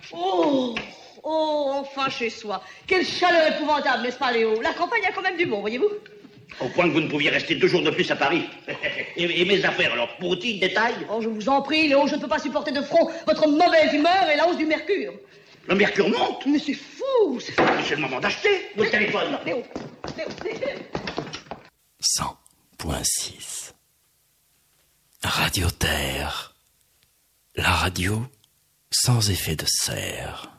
Oh, enfin chez soi. Quelle chaleur épouvantable, n'est-ce pas, Léo? La campagne a quand même du bon, voyez-vous? Au point que vous ne pouviez rester 2 jours de plus à Paris. Et mes affaires, alors, petit détail? Oh, je vous en prie, Léo, je ne peux pas supporter de front votre mauvaise humeur et la hausse du mercure. Le mercure monte? Mais c'est fou, c'est fou. C'est le moment d'acheter votre téléphone. Léo. 100.6 Radio Terre. La radio sans effet de serre.